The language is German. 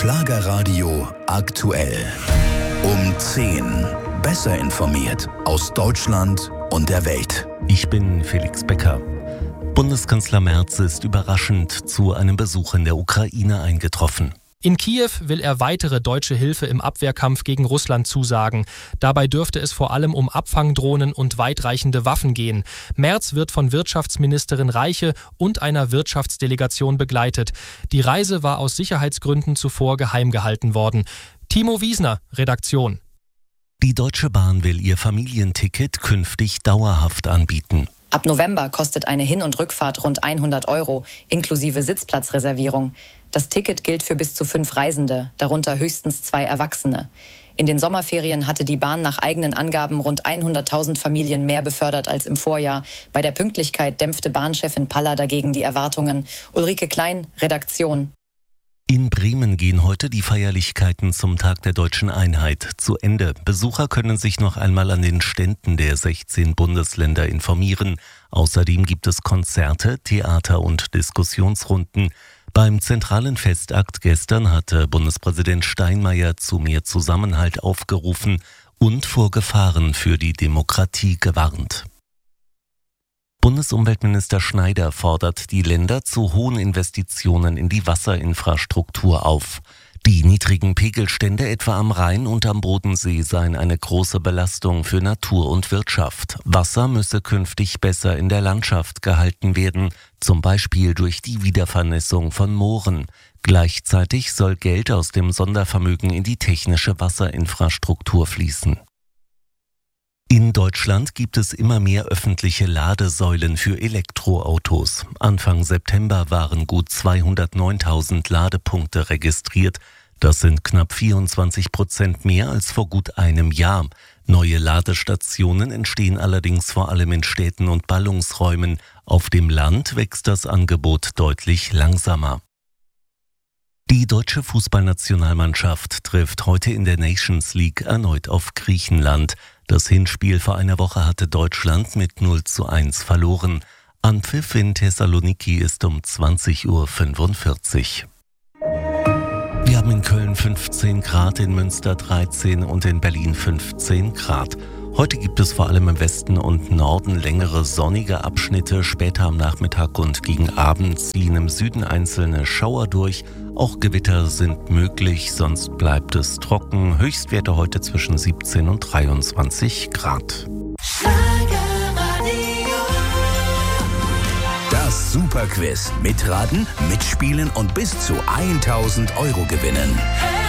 Schlagerradio aktuell. Um 10. Besser informiert aus Deutschland und der Welt. Ich bin Felix Becker. Bundeskanzler Merz ist überraschend zu einem Besuch in der Ukraine eingetroffen. In Kiew will er weitere deutsche Hilfe im Abwehrkampf gegen Russland zusagen. Dabei dürfte es vor allem um Abfangdrohnen und weitreichende Waffen gehen. Merz wird von Wirtschaftsministerin Reiche und einer Wirtschaftsdelegation begleitet. Die Reise war aus Sicherheitsgründen zuvor geheim gehalten worden. Timo Wiesner, Redaktion. Die Deutsche Bahn will ihr Familienticket künftig dauerhaft anbieten. Ab November kostet eine Hin- und Rückfahrt rund 100 €, inklusive Sitzplatzreservierung. Das Ticket gilt für bis zu 5 Reisende, darunter höchstens 2 Erwachsene. In den Sommerferien hatte die Bahn nach eigenen Angaben rund 100.000 Familien mehr befördert als im Vorjahr. Bei der Pünktlichkeit dämpfte Bahnchefin Paller dagegen die Erwartungen. Ulrike Klein, Redaktion. In Bremen gehen heute die Feierlichkeiten zum Tag der Deutschen Einheit zu Ende. Besucher können sich noch einmal an den Ständen der 16 Bundesländer informieren. Außerdem gibt es Konzerte, Theater und Diskussionsrunden. Beim zentralen Festakt gestern hatte Bundespräsident Steinmeier zu mehr Zusammenhalt aufgerufen und vor Gefahren für die Demokratie gewarnt. Bundesumweltminister Schneider fordert die Länder zu hohen Investitionen in die Wasserinfrastruktur auf. Die niedrigen Pegelstände etwa am Rhein und am Bodensee seien eine große Belastung für Natur und Wirtschaft. Wasser müsse künftig besser in der Landschaft gehalten werden, zum Beispiel durch die Wiedervernässung von Mooren. Gleichzeitig soll Geld aus dem Sondervermögen in die technische Wasserinfrastruktur fließen. In Deutschland gibt es immer mehr öffentliche Ladesäulen für Elektroautos. Anfang September waren gut 209.000 Ladepunkte registriert. Das sind knapp 24% mehr als vor gut einem Jahr. Neue Ladestationen entstehen allerdings vor allem in Städten und Ballungsräumen. Auf dem Land wächst das Angebot deutlich langsamer. Die deutsche Fußballnationalmannschaft trifft heute in der Nations League erneut auf Griechenland. Das Hinspiel vor einer Woche hatte Deutschland mit 0:1 verloren. Anpfiff in Thessaloniki ist um 20:45 Uhr. Wir haben in Köln 15 Grad, in Münster 13 und in Berlin 15 Grad. Heute gibt es vor allem im Westen und Norden längere sonnige Abschnitte. Später am Nachmittag und gegen Abend ziehen im Süden einzelne Schauer durch. Auch Gewitter sind möglich, sonst bleibt es trocken. Höchstwerte heute zwischen 17 und 23 Grad. Das Superquiz. Mitraten, mitspielen und bis zu 1.000 € gewinnen.